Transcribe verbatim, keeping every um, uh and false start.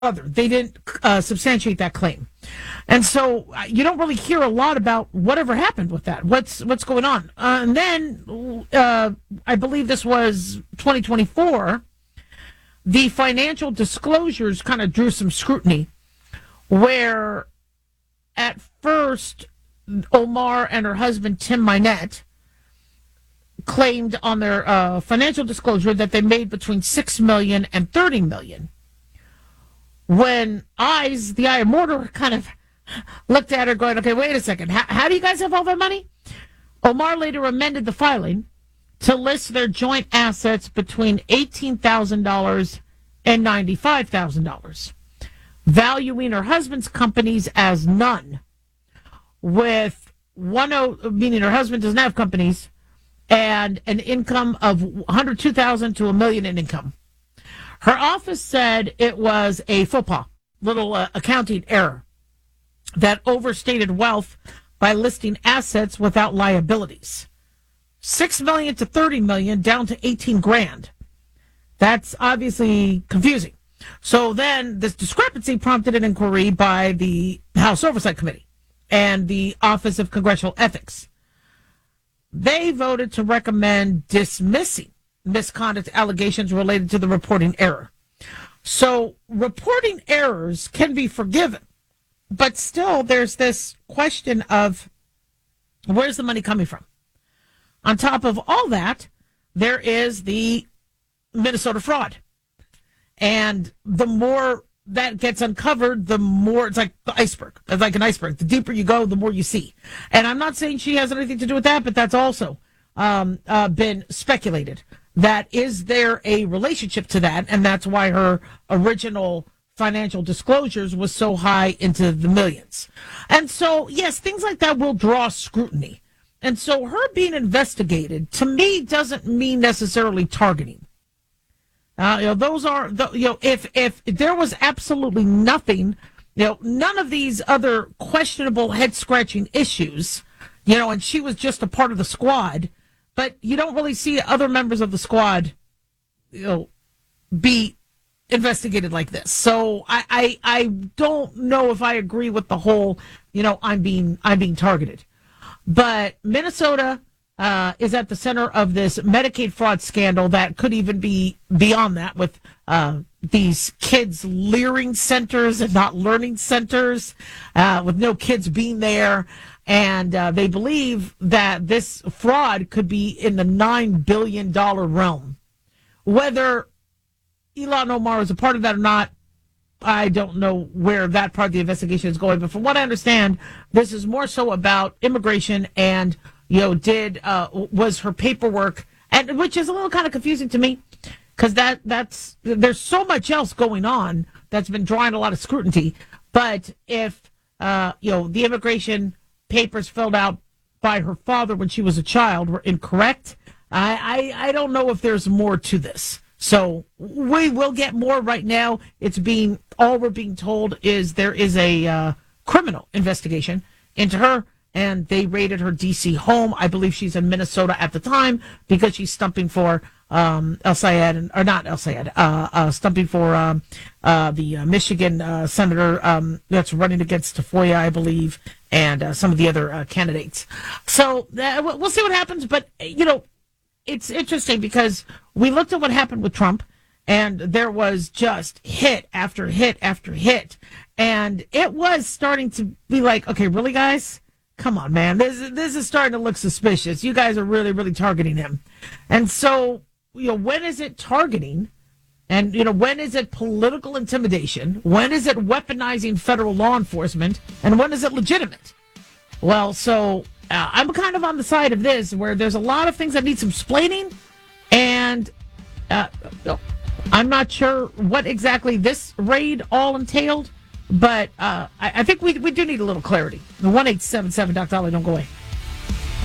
other. They didn't uh, substantiate that claim. And so uh, you don't really hear a lot about whatever happened with that. What's what's going on? Uh, and then uh, I believe this was twenty twenty-four. The financial disclosures kind of drew some scrutiny, where at first Omar and her husband Tim Minette claimed on their uh, financial disclosure that they made between six million dollars and thirty million dollars. When eyes, the eye of mortar, kind of looked at her going, okay, wait a second, how, how do you guys have all that money? Omar later amended the filing to list their joint assets between eighteen thousand dollars and ninety-five thousand dollars, valuing her husband's companies as none, with one, meaning her husband doesn't have companies, and an income of one hundred two thousand dollars to a million in income. Her office said it was a faux pas, little uh, accounting error, that overstated wealth by listing assets without liabilities. Six million to thirty million, down to eighteen grand. That's obviously confusing. So then this discrepancy prompted an inquiry by the House Oversight Committee and the Office of Congressional Ethics. They voted to recommend dismissing misconduct allegations related to the reporting error. So reporting errors can be forgiven, but still there's this question of where's the money coming from? On top of all that, there is the Minnesota fraud. And the more that gets uncovered, the more it's like the iceberg. It's like an iceberg. The deeper you go, the more you see. And I'm not saying she has anything to do with that, but that's also um, uh, been speculated. That is there a relationship to that, and that's why her original financial disclosures was so high into the millions. And so, yes, things like that will draw scrutiny. And so her being investigated, to me, doesn't mean necessarily targeting. Uh, you know, those are, the, you know, if, if there was absolutely nothing, you know, none of these other questionable head-scratching issues, you know, and she was just a part of the squad, but you don't really see other members of the squad, you know, be investigated like this. So I, I, I don't know if I agree with the whole, you know, I'm being, I'm being targeted. But Minnesota uh, is at the center of this Medicaid fraud scandal that could even be beyond that, with uh, these kids leering centers and not learning centers, uh, with no kids being there. And uh, they believe that this fraud could be in the nine billion dollars realm. Whether Ilhan Omar is a part of that or not, I don't know where that part of the investigation is going. But from what I understand, this is more so about immigration and, you know, did uh, was her paperwork, and which is a little kind of confusing to me, because that that's there's so much else going on that's been drawing a lot of scrutiny. But if uh, you know, the immigration papers filled out by her father when she was a child were incorrect, I, I, I don't know if there's more to this. So we will get more. Right now, it's being, all we're being told is there is a uh, criminal investigation into her, and they raided her D C home. I believe she's in Minnesota at the time because she's stumping for um, El Sayed, and, or not El Sayed, uh, uh, stumping for um, uh, the uh, Michigan uh, senator um, that's running against Tafoya, I believe, and uh, some of the other uh, candidates. So uh, we'll see what happens. But, you know, it's interesting because we looked at what happened with Trump, and there was just hit after hit after hit. And it was starting to be like, okay, really, guys? Come on, man. This, this is starting to look suspicious. You guys are really, really targeting him. And so, you know, when is it targeting? And, you know, when is it political intimidation? When is it weaponizing federal law enforcement? And when is it legitimate? Well, so uh, I'm kind of on the side of this, where there's a lot of things that need some explaining. And uh, I'm not sure what exactly this raid all entailed. But uh, I, I think we we do need a little clarity. The one eight seven seven Doc Dolly, don't go away.